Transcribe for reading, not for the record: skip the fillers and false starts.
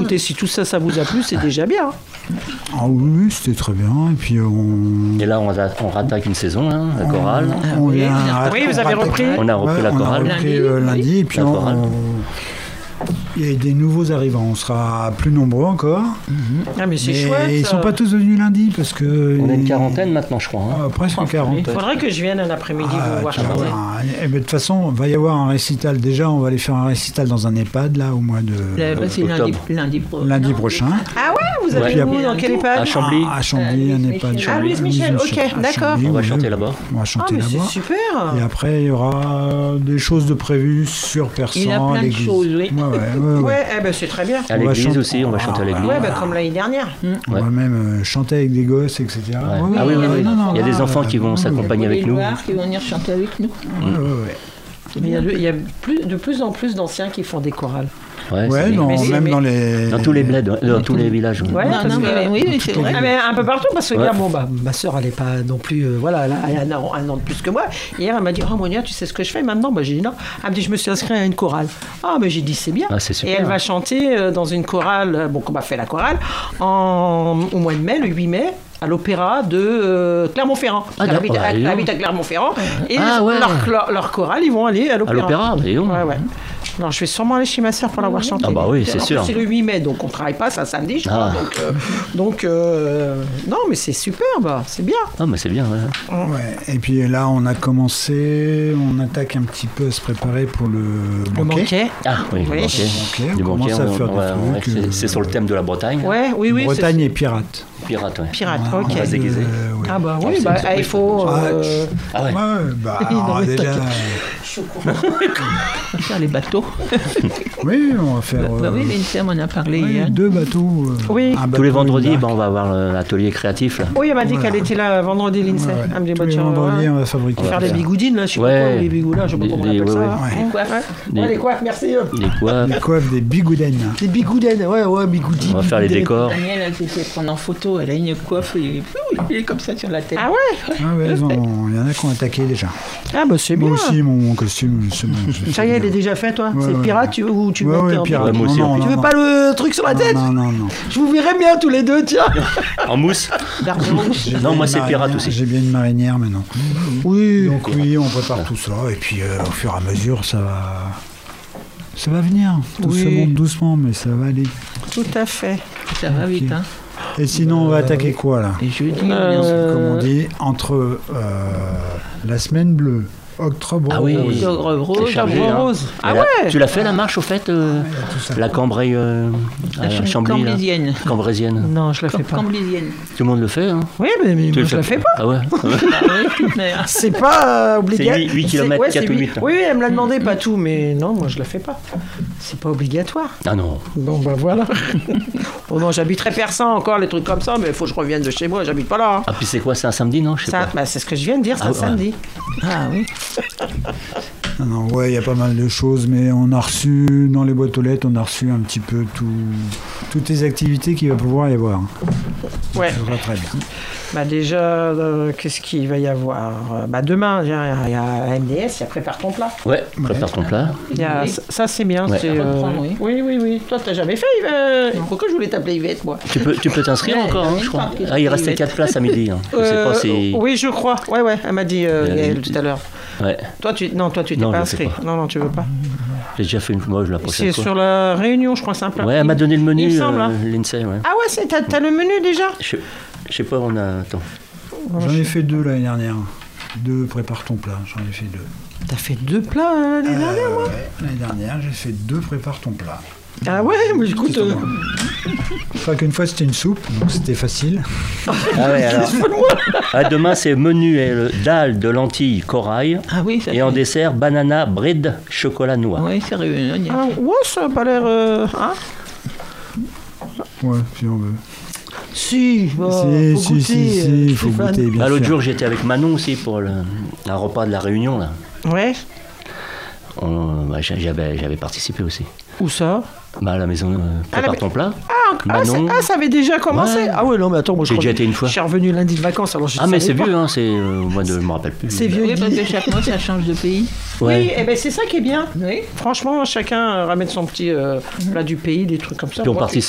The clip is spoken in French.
écoutez, si tout ça, ça vous a plu, c'est déjà bien. Ah oui, c'était très bien. Et puis Et là, on rattaque une saison, hein, la chorale. Oui, vous avez repris. On a repris la chorale. On a repris lundi. Et puis il y a des nouveaux arrivants. On sera plus nombreux encore. Ah, mais c'est chouette. Ils ne sont pas tous venus lundi parce que... On est une quarantaine maintenant, je crois. Hein. Presque 40. Il faudrait que je vienne un après-midi vous voir chanter. De toute façon, il va y avoir un récital. Déjà, on va aller faire un récital dans un EHPAD là, au mois de c'est lundi prochain. Ah ouais, vous avez où dans quel EHPAD? À Chambly. À Chambly, un EHPAD. Ah, Louise Michel, ok, d'accord. On va chanter là-bas. On va chanter mais là-bas. c'est super. Et après, il y aura des choses de prévues sur Persan. Il y a plein de choses, oui. Ouais, c'est très bien. À l'église aussi, on va chanter à l'église. Ouais, comme l'année dernière. On va même chanter avec des gosses, etc. Ah oui, il y a des enfants qui vont s'accompagner avec nous. Qui vont venir chanter avec nous. Il y a de plus en plus d'anciens qui font des chorales. Même dans les... Dans tous les bleds, dans tous les villages. Ouais, oui, c'est vrai. Mais un peu partout, parce que ma soeur, elle n'est pas non plus... elle a un an de plus que moi. Hier, elle m'a dit, Monia, tu sais ce que je fais maintenant? J'ai dit non. Elle me dit, je me suis inscrite à une chorale. Mais j'ai dit, c'est bien. C'est super. Et elle va chanter dans une chorale, qu'on m'a fait la chorale, au mois de mai, le 8 mai, à l'opéra de Clermont-Ferrand. Elle habite à Clermont-Ferrand. Et leur chorale, ils vont aller à l'opéra. À l'opéra, voyons. Ouais. Alors, je vais sûrement aller chez ma sœur pour l'avoir chanté. Ah bah oui, c'est sûr. C'est le 8 mai, donc on ne travaille pas, c'est un samedi, je crois. Non, mais c'est superbe, c'est bien. Ah, mais c'est bien, ouais. Et puis là, on a commencé, on attaque un petit peu à se préparer pour le banquet. Ah oui, le banquet. C'est sur le thème de la Bretagne. Oui. Bretagne et pirates. Pirate, ouais. Pirate, ok. On va se déguiser. Ah bah oui, il faut... déjà... On va faire les bateaux. Oui, on va faire... oui, l'INSEM, on a parlé hier. 2 bateaux. Tous les vendredis, on va avoir l'atelier créatif. Là. Oui, elle m'a dit qu'elle était là vendredi, l'INSEM. Tous les vendredis, on va fabriquer. Faire des bigoudines, là, je sais pas quoi, les bigoudins, je sais pas comment on appelle ça. Les coiffes, merci. Les coiffes, des bigoudaines. Des bigoudaines, bigoudines. On va faire les décors. Daniel, elle s'est fait prendre en photo, elle a une coiffe, il est comme ça sur la tête. Ah ouais? Il y en a qui ont attaqué déjà. Ah bah c'est bien. Moi aussi, mon costume, c'est bon. Ça y est, elle est déjà faite, toi. C'est pirate, tu veux ou tu veux pirate. Moi aussi. Tu veux pas le truc sur la tête? Non. Je vous verrai bien tous les deux, tiens. En mousse? Non, moi c'est pirate aussi. J'ai bien une marinière maintenant. Oui. Donc on prépare tout ça et puis au fur et à mesure, ça va venir. Tout se monte doucement, mais ça va aller. Tout à fait. Ça va vite, hein. Et sinon, on va attaquer quoi là? Et jeudi, comme on dit, entre la semaine bleue, octobre rose. Rose. Ah ouais. Tu l'as fait la marche au fait, la Cambrai à Chambly, Cambrésienne. Non, je la fais pas. Camblésienne. Tout le monde le fait, hein? Oui, mais moi, je la fais pas. Ah ouais. C'est pas obligatoire. C'est 8 km, 4 ou 8. Oui, elle me l'a demandé, pas tout, mais non, moi je la fais pas. C'est pas obligatoire. Ah non. Bon, bah voilà. Bon, non, j'habiterai Persan encore, les trucs comme ça, mais il faut que je revienne de chez moi, j'habite pas là. Ah, puis c'est quoi? C'est un samedi, non? Je sais pas. C'est ce que je viens de dire, c'est un samedi. Ah oui. Non, il y a pas mal de choses, mais on a reçu, dans les boîtes aux lettres, on a reçu un petit peu toutes les activités qu'il va pouvoir y avoir. Ouais. Ça va très bien. Déjà, qu'est-ce qu'il va y avoir? Demain, il y a MDS, il y a Prépare ton plat. Ouais, Prépare ton plat. Ça, c'est bien. Ouais. Oui. Toi, t'as jamais fait, Yvette? Pourquoi je voulais t'appeler Yvette, moi? Tu peux t'inscrire encore, hein, je crois. Ah, il restait 4 places à midi. Hein. Je sais pas si... Oui, je crois. Ouais, elle m'a dit tout à l'heure. Ouais. Toi, tu t'es pas inscrit. Non, tu veux pas. J'ai déjà fait une fois, je la prochaine fois. C'est sur la Réunion, je crois, c'est un plat. Ouais, elle m'a donné le menu, l'INSEE. Ouais. Ah ouais, t'as le menu déjà? Je sais pas, on a... Attends. J'en ai fait 2 l'année dernière. 2 Prépare ton plat, j'en ai fait 2. T'as fait 2 plats l'année dernière, moi? L'année dernière, j'ai fait 2 Prépare ton plat. Ah ouais, mais écoute... Pas qu'une fois, c'était une soupe, donc c'était facile. Ah ouais, alors... demain, c'est menu dalle de lentilles corail. Ah oui, ça et en dessert, banana, bride, chocolat noix. Oui, c'est réunion. Ça a pas l'air... Ouais, si on veut. Si, il faut goûter, bien sûr. L'autre jour, j'étais avec Manon aussi pour un repas de la Réunion, là. Ouais. J'avais participé aussi. Où ça? À la maison, Prépare ton plat. Manon. Ça avait déjà commencé. Ouais. Ah ouais, non, mais attends, moi j'ai déjà été une fois. Je suis revenu lundi de vacances, alors je mais c'est vieux, hein, moi je me rappelle plus. C'est vieux. Oui, parce que chaque mois, ça change de pays. Ouais. Oui, c'est ça qui est bien. Oui. Franchement, chacun ramène son petit plat du pays, des trucs comme ça. Puis on participe